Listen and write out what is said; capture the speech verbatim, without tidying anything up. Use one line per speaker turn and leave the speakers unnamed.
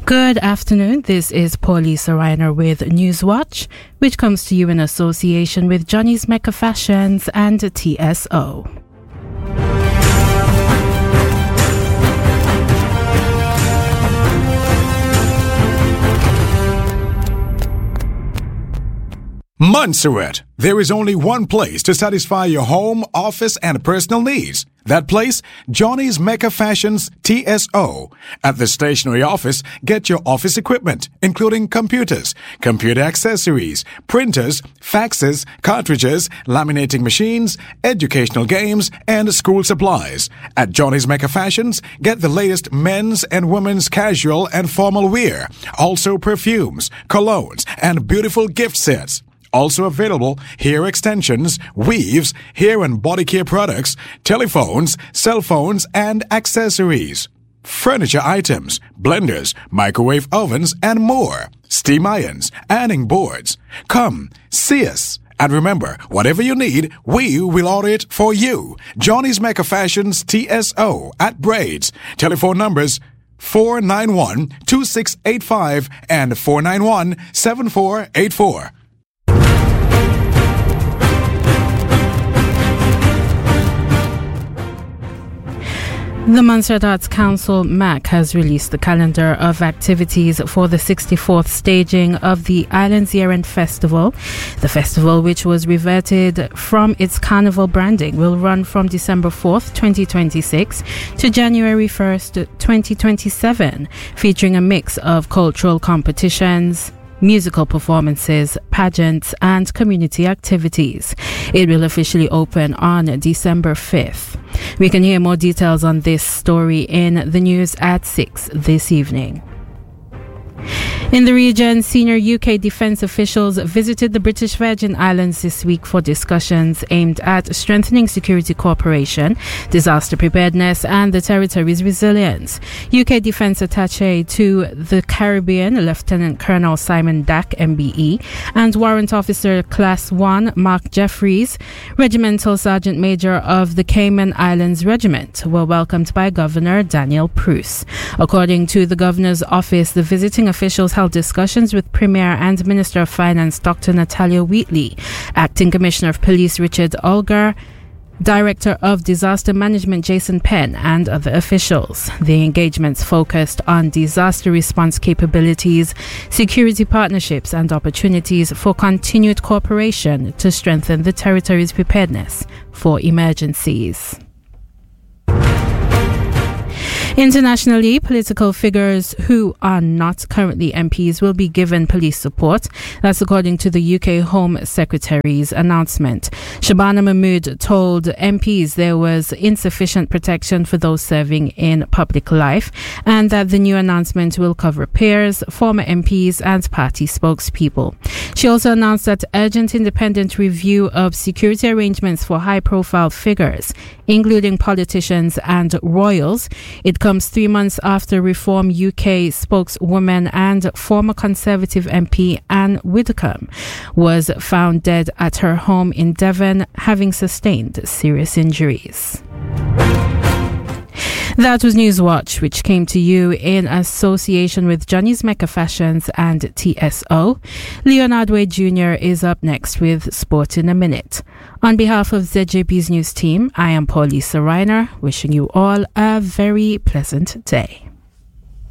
Good afternoon. This is Paulisa Reiner with Newswatch, which comes to you in association with Johnny's Mecca Fashions and T S O.
Montserrat. There is only one place to satisfy your home, office, and personal needs. That place, Johnny's Mecca Fashions T S O. At the stationery office, get your office equipment, including computers, computer accessories, printers, faxes, cartridges, laminating machines, educational games, and school supplies. At Johnny's Mecca Fashions, get the latest men's and women's casual and formal wear. Also perfumes, colognes, and beautiful gift sets. Also available, hair extensions, weaves, hair and body care products, telephones, cell phones, and accessories. Furniture items, blenders, microwave ovens, and more. Steam irons, ironing boards. Come, see us. And remember, whatever you need, we will order it for you. Johnny's Mecca Fashions T S O at Braids. Telephone numbers four nine one, two six eight five and four nine one, seven four eight four.
The Montserrat Arts Council, M A C, has released the calendar of activities for the sixty-fourth staging of the Islands Year End Festival. The festival, which was reverted from its carnival branding, will run from December fourth, twenty twenty-six to January first, twenty twenty-seven, featuring a mix of cultural competitions, musical performances, pageants, and community activities. It will officially open on December fifth. We can hear more details on this story in the news at six this evening. In the region, senior U K defence officials visited the British Virgin Islands this week for discussions aimed at strengthening security cooperation, disaster preparedness, and the territory's resilience. U K Defence Attaché to the Caribbean, Lieutenant Colonel Simon Dack, M B E, and Warrant Officer Class one, Mark Jeffries, Regimental Sergeant Major of the Cayman Islands Regiment, were welcomed by Governor Daniel Pruce. According to the Governor's office, the visiting officials held discussions with Premier and Minister of Finance Doctor Natalia Wheatley, Acting Commissioner of Police Richard Olgar, Director of Disaster Management Jason Penn, and other officials. The engagements focused on disaster response capabilities, security partnerships, and opportunities for continued cooperation to strengthen the territory's preparedness for emergencies. Internationally, political figures who are not currently M Ps will be given police support. That's according to the U K Home Secretary's announcement. Shabana Mahmood told M Ps there was insufficient protection for those serving in public life, and that the new announcement will cover peers, former M Ps, and party spokespeople. She also announced that urgent independent review of security arrangements for high-profile figures, including politicians and royals. It comes three months after Reform U K spokeswoman and former Conservative M P Anne Widdecombe was found dead at her home in Devon, having sustained serious injuries. That was Newswatch, which came to you in association with Johnny's Mecca Fashions and T S O. Leonard Wade Junior is up next with Sport in a Minute. On behalf of Z J B's news team, I am Paulisa Reiner, wishing you all a very pleasant day.